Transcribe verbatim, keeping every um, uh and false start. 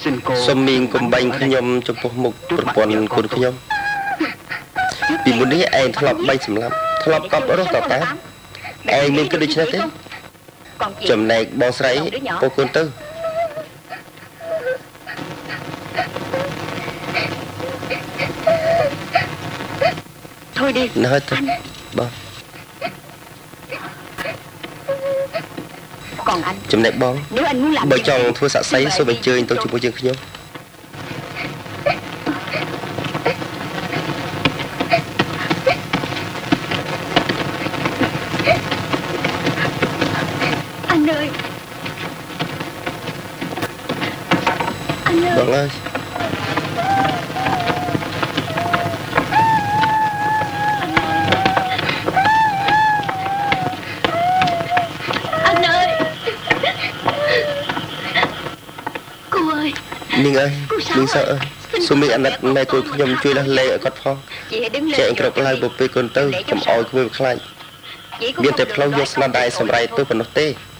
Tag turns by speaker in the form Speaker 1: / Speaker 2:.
Speaker 1: Xôm miên cùng bánh khá nhông trong một mục một bọn con khá nhông. Vì muốn đi anh thật lọc bánh xâm lắm. Thật lọc cọp ở đó tỏ tám. Anh miên cứ đi chứ thế. Chầm này bó sấy bó con tư.
Speaker 2: Thôi đi.
Speaker 1: Nó hết thôi. Bó.
Speaker 2: Còn anh.
Speaker 1: Chầm này bó.
Speaker 2: Nếu anh muốn làm
Speaker 1: bởi chồng thua xạ sấy số bánh chơi anh tôi chụp bó chân khá nhông.
Speaker 2: Anh ơi. Anh ơi.
Speaker 1: Vâng ơi.
Speaker 2: Anh ơi. Cô ơi.
Speaker 1: Minh ơi, Minh sợ ơi. Số mình ăn đặt mẹ cô nhầm chui là lê ở cốt phong. Chạy anh cực lại bộ bê con tư, cầm oi của mình khai. Biên tập lâu vô sẵn đài xâm rai tôi còn nó tê.